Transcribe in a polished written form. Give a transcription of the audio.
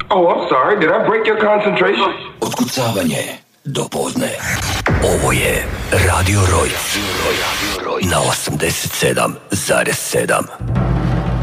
Oh, I'm sorry. Did I break your concentration? Otkucavanje do podne. Ovo je Radio Roj na 87,7.